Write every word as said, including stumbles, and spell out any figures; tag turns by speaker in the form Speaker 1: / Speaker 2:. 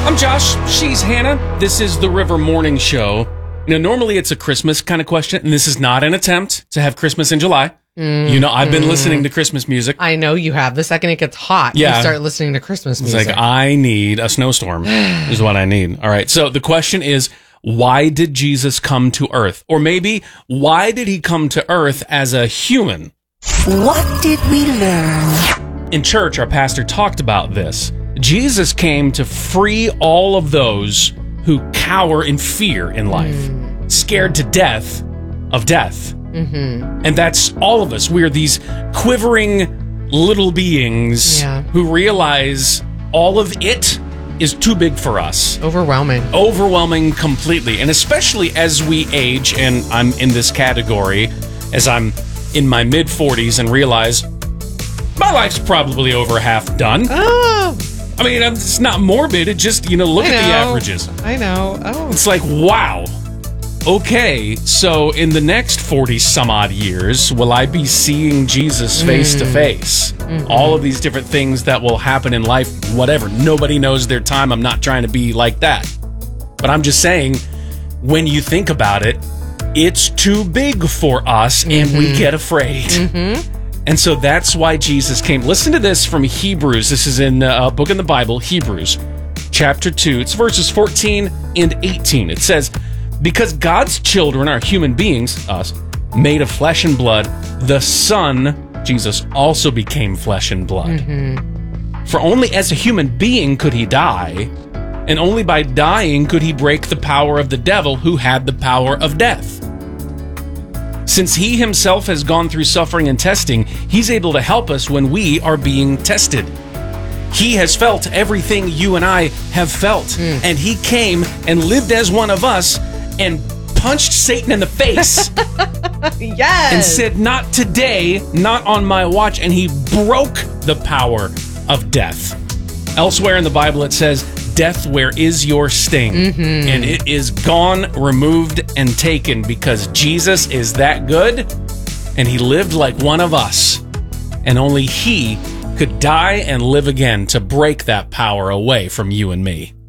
Speaker 1: I'm Josh. She's Hannah. This is the River Morning Show. Now, normally it's a Christmas kind of question, and this is not an attempt to have Christmas in July. Mm, you know, I've been mm. listening to Christmas music.
Speaker 2: I know you have. The second it gets hot,
Speaker 1: yeah.
Speaker 2: you start listening to Christmas music.
Speaker 1: It's like, I need a snowstorm is what I need. All right. So the question is, why did Jesus come to earth? Or maybe, why did he come to earth as a human?
Speaker 3: What did we learn?
Speaker 1: In church, our pastor talked about this. Jesus came to free all of those who cower in fear in life, mm. scared to death of death. Mm-hmm. And that's all of us. We are these quivering little beings yeah. who realize all of it is too big for us.
Speaker 2: Overwhelming.
Speaker 1: Overwhelming completely. And especially as we age, and I'm in this category, as I'm in my mid forties and realize my life's probably over half done.
Speaker 2: Oh.
Speaker 1: I mean, it's not morbid. It just, you know, look
Speaker 2: I
Speaker 1: at
Speaker 2: know.
Speaker 1: the averages.
Speaker 2: I know. Oh.
Speaker 1: It's like, wow. Okay, so in the next forty some odd years, will I be seeing Jesus face mm. to face? Mm-hmm. All of these different things that will happen in life, whatever. Nobody knows their time. I'm not trying to be like that. But I'm just saying, when you think about it, it's too big for us mm-hmm. and we get afraid. Mm-hmm. And so that's why Jesus came. Listen to this from Hebrews. This is in a book in the Bible, Hebrews, chapter two. It's verses fourteen and eighteen. It says, because God's children are human beings, us, made of flesh and blood, the Son, Jesus, also became flesh and blood. Mm-hmm. For only as a human being could he die, and only by dying could he break the power of the devil who had the power of death. Since he himself has gone through suffering and testing, he's able to help us when we are being tested. He has felt everything you and I have felt, mm. and he came and lived as one of us and punched Satan in the face.
Speaker 2: Yes.
Speaker 1: And said, not today, not on my watch, and he broke the power of death. Elsewhere in the Bible it says, death, where is your sting? Mm-hmm. And it is gone, removed, and taken because Jesus is that good, and he lived like one of us. And only he could die and live again to break that power away from you and me.